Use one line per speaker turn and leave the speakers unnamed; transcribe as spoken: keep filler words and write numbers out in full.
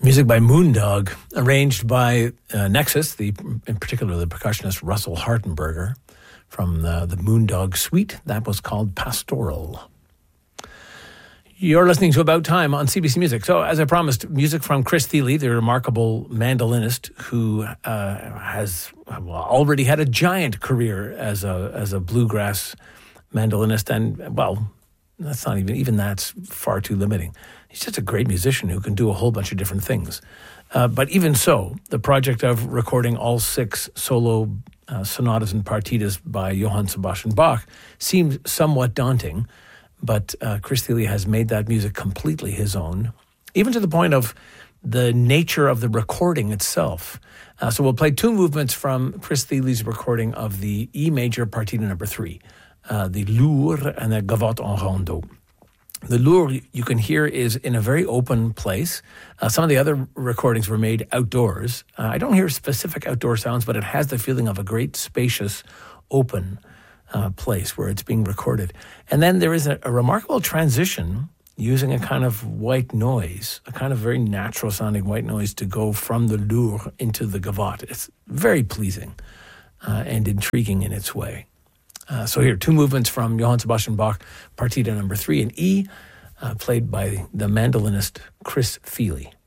Music by Moondog, arranged by uh, Nexus, the in particular the percussionist Russell Hartenberger from the, the Moondog Suite. That was called Pastoral. You're listening to About Time on C B C Music. So, as I promised, music from Chris Thile, the remarkable mandolinist who uh, has well, already had a giant career as a as a bluegrass mandolinist, and well, that's not even even that's far too limiting. He's just a great musician who can do a whole bunch of different things. Uh, but even so, the project of recording all six solo uh, sonatas and partitas by Johann Sebastian Bach seemed somewhat daunting. But uh, Chris Thile has made that music completely his own, even to the point of the nature of the recording itself. Uh, so we'll play two movements from Chris Thile's recording of the E major partita number three, uh, the Lourd and the Gavotte en Rondeau. The Lourd, you can hear, is in a very open place. Uh, some of the other recordings were made outdoors. Uh, I don't hear specific outdoor sounds, but it has the feeling of a great, spacious, open uh, place where it's being recorded. And then there is a, a remarkable transition using a kind of white noise, a kind of very natural-sounding white noise to go from the Lourd into the Gavotte. It's very pleasing uh, and intriguing in its way. Uh, so here, two movements from Johann Sebastian Bach, Partita number three in E, uh, played by the mandolinist Chris Thile.